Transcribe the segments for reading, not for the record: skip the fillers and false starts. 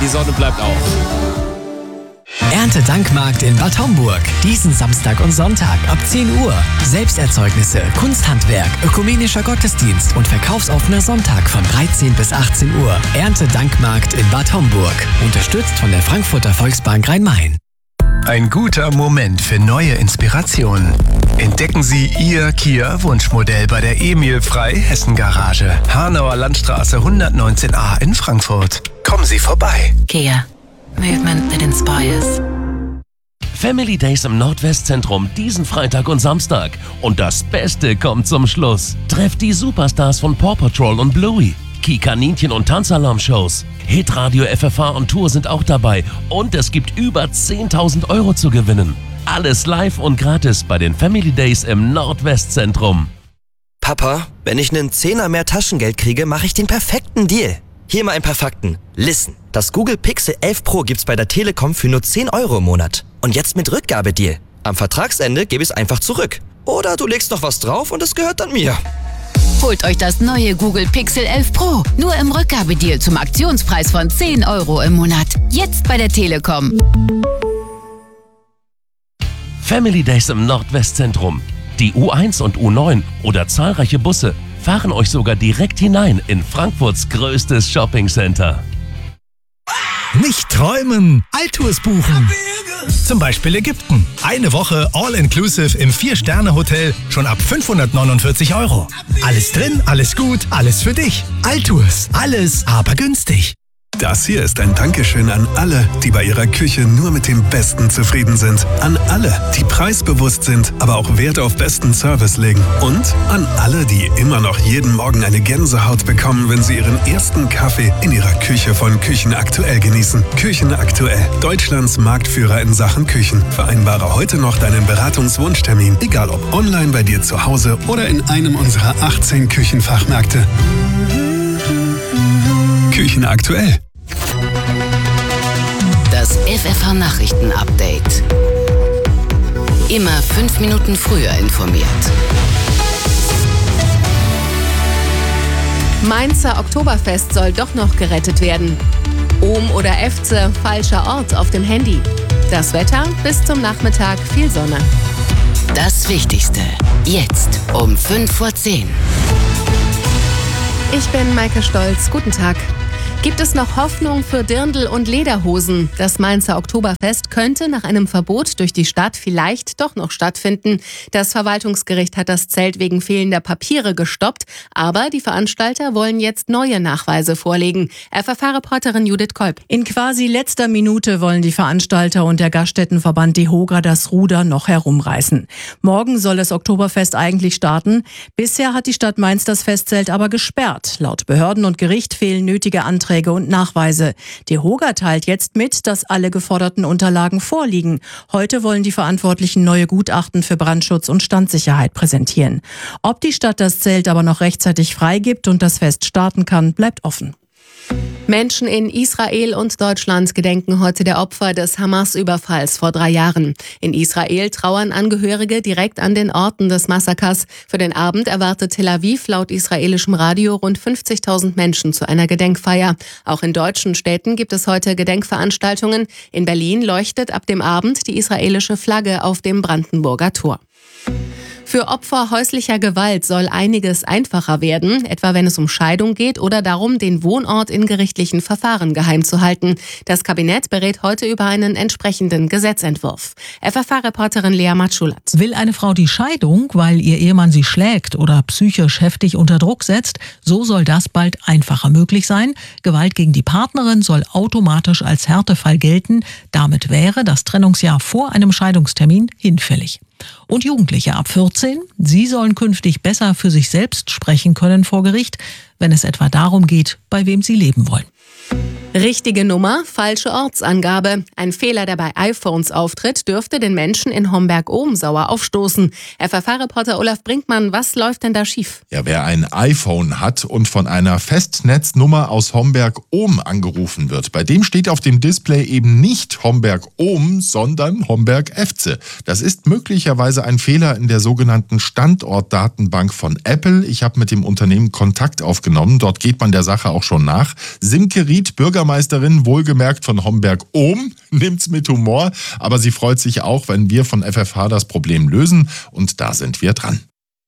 die Sonne bleibt auch. Erntedankmarkt in Bad Homburg. Diesen Samstag und Sonntag ab 10 Uhr. Selbsterzeugnisse, Kunsthandwerk, ökumenischer Gottesdienst und verkaufsoffener Sonntag von 13 bis 18 Uhr. Erntedankmarkt in Bad Homburg. Unterstützt von der Frankfurter Volksbank Rhein-Main. Ein guter Moment für neue Inspirationen. Entdecken Sie Ihr Kia-Wunschmodell bei der Emil Frei Hessen Garage. Hanauer Landstraße 119a in Frankfurt. Kommen Sie vorbei. Kia. Movement that inspires. Family Days im Nordwestzentrum diesen Freitag und Samstag. Und das Beste kommt zum Schluss. Trefft die Superstars von Paw Patrol und Bluey. Kaninchen- und Tanzalarm-Shows. Hitradio FFH und Tour sind auch dabei. Und es gibt über 10.000 Euro zu gewinnen. Alles live und gratis bei den Family Days im Nordwestzentrum. Papa, wenn ich einen Zehner mehr Taschengeld kriege, mache ich den perfekten Deal. Hier mal ein paar Fakten. Listen, das Google Pixel 11 Pro gibt's bei der Telekom für nur 10 Euro im Monat. Und jetzt mit Rückgabedeal. Am Vertragsende gebe ich es einfach zurück. Oder du legst noch was drauf und es gehört dann mir. Holt euch das neue Google Pixel 11 Pro. Nur im Rückgabedeal zum Aktionspreis von 10 Euro im Monat. Jetzt bei der Telekom. Family Days im Nordwestzentrum. Die U1 und U9 oder zahlreiche Busse fahren euch sogar direkt hinein in Frankfurts größtes Shoppingcenter. Nicht träumen, Altours buchen. Zum Beispiel Ägypten. Eine Woche All-Inclusive im 4-Sterne-Hotel schon ab 549 Euro. Alles drin, alles gut, alles für dich. Altours, alles aber günstig. Das hier ist ein Dankeschön an alle, die bei ihrer Küche nur mit dem Besten zufrieden sind. An alle, die preisbewusst sind, aber auch Wert auf besten Service legen. Und an alle, die immer noch jeden Morgen eine Gänsehaut bekommen, wenn sie ihren ersten Kaffee in ihrer Küche von Küchen Aktuell genießen. Küchen Aktuell, Deutschlands Marktführer in Sachen Küchen. Vereinbare heute noch deinen Beratungswunschtermin, egal ob online bei dir zu Hause oder in einem unserer 18 Küchenfachmärkte. Küchen Aktuell. Das FFH Nachrichten-Update. Immer 5 Minuten früher informiert. Mainzer Oktoberfest soll doch noch gerettet werden. Ohm oder Efze, falscher Ort auf dem Handy. Das Wetter bis zum Nachmittag viel Sonne. Das Wichtigste. Jetzt um 5:10 Uhr. Ich bin Maike Stolz. Guten Tag. Gibt es noch Hoffnung für Dirndl und Lederhosen? Das Mainzer Oktoberfest könnte nach einem Verbot durch die Stadt vielleicht doch noch stattfinden. Das Verwaltungsgericht hat das Zelt wegen fehlender Papiere gestoppt, aber die Veranstalter wollen jetzt neue Nachweise vorlegen. FFH-Reporterin Judith Kolb. In quasi letzter Minute wollen die Veranstalter und der Gaststättenverband DEHOGA das Ruder noch herumreißen. Morgen soll das Oktoberfest eigentlich starten. Bisher hat die Stadt Mainz das Festzelt aber gesperrt. Laut Behörden und Gericht fehlen nötige Anträge und Nachweise. DEHOGA teilt jetzt mit, dass alle geforderten Unterlagen vorliegen. Heute wollen die Verantwortlichen neue Gutachten für Brandschutz und Standsicherheit präsentieren. Ob die Stadt das Zelt aber noch rechtzeitig freigibt und das Fest starten kann, bleibt offen. Menschen in Israel und Deutschland gedenken heute der Opfer des Hamas-Überfalls vor 3 Jahren. In Israel trauern Angehörige direkt an den Orten des Massakers. Für den Abend erwartet Tel Aviv laut israelischem Radio rund 50.000 Menschen zu einer Gedenkfeier. Auch in deutschen Städten gibt es heute Gedenkveranstaltungen. In Berlin leuchtet ab dem Abend die israelische Flagge auf dem Brandenburger Tor. Für Opfer häuslicher Gewalt soll einiges einfacher werden, etwa wenn es um Scheidung geht oder darum, den Wohnort in gerichtlichen Verfahren geheim zu halten. Das Kabinett berät heute über einen entsprechenden Gesetzentwurf. FFH-Reporterin Lea Matschulat. Will eine Frau die Scheidung, weil ihr Ehemann sie schlägt oder psychisch heftig unter Druck setzt, so soll das bald einfacher möglich sein. Gewalt gegen die Partnerin soll automatisch als Härtefall gelten. Damit wäre das Trennungsjahr vor einem Scheidungstermin hinfällig. Und Jugendliche ab 14, sie sollen künftig besser für sich selbst sprechen können vor Gericht, wenn es etwa darum geht, bei wem sie leben wollen. Richtige Nummer, falsche Ortsangabe. Ein Fehler, der bei iPhones auftritt, dürfte den Menschen in Homberg-Ohm sauer aufstoßen. FFH-Reporter Olaf Brinkmann, was läuft denn da schief? Ja, wer ein iPhone hat und von einer Festnetznummer aus Homberg-Ohm angerufen wird, bei dem steht auf dem Display eben nicht Homberg-Ohm, sondern Homberg-Efze. Das ist möglicherweise ein Fehler in der sogenannten Standortdatenbank von Apple. Ich habe mit dem Unternehmen Kontakt aufgenommen. Dort geht man der Sache auch schon nach. Simke Ried, Bürgermeisterin, wohlgemerkt von Homberg-Ohm, nimmt's mit Humor, aber sie freut sich auch, wenn wir von FFH das Problem lösen, und da sind wir dran.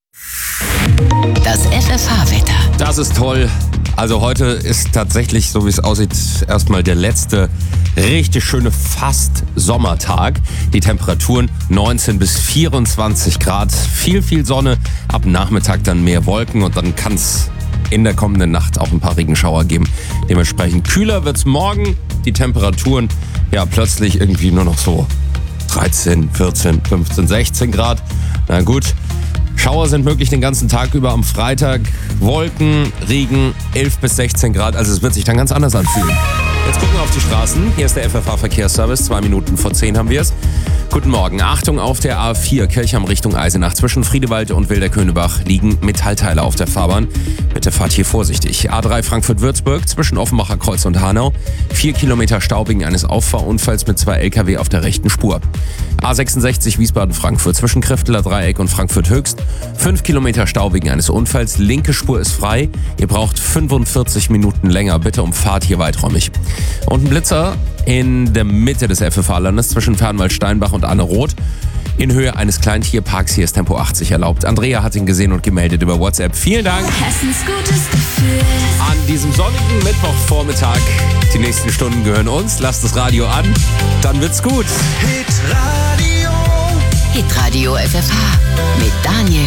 Das FFH-Wetter. Das ist toll. Also heute ist tatsächlich, so wie es aussieht, erstmal der letzte richtig schöne fast Sommertag. Die Temperaturen 19 bis 24 Grad, viel Sonne, ab Nachmittag dann mehr Wolken und dann kann es in der kommenden Nacht auch ein paar Regenschauer geben. Dementsprechend kühler wird's morgen. Die Temperaturen ja plötzlich irgendwie nur noch so 13, 14, 15, 16 Grad. Na gut. Schauer sind möglich den ganzen Tag über am Freitag. Wolken, Regen, 11 bis 16 Grad. Also es wird sich dann ganz anders anfühlen. Jetzt gucken wir auf die Straßen. Hier ist der FFH-Verkehrsservice. 2 Minuten vor 10 haben wir es. Guten Morgen. Achtung auf der A4 Kirchheim Richtung Eisenach. Zwischen Friedewald und Wilderkönebach liegen Metallteile auf der Fahrbahn. Bitte fahrt hier vorsichtig. A3 Frankfurt-Würzburg zwischen Offenbacher Kreuz und Hanau. 4 Kilometer Stau wegen eines Auffahrunfalls mit 2 LKW auf der rechten Spur. A66 Wiesbaden-Frankfurt zwischen Krifteler Dreieck und Frankfurt-Höchst. 5 Kilometer Stau wegen eines Unfalls. Linke Spur ist frei. Ihr braucht 45 Minuten länger. Bitte umfahrt hier weiträumig. Und ein Blitzer in der Mitte des FFH-Landes zwischen Fernwald-Steinbach und Anne-Roth. In Höhe eines kleinen Tierparks. Hier ist Tempo 80 erlaubt. Andrea hat ihn gesehen und gemeldet über WhatsApp. Vielen Dank. Hessens gutes Gefühl. An diesem sonnigen Mittwochvormittag. Die nächsten Stunden gehören uns. Lasst das Radio an. Dann wird's gut. Hitradio Hitradio FFH mit Daniel.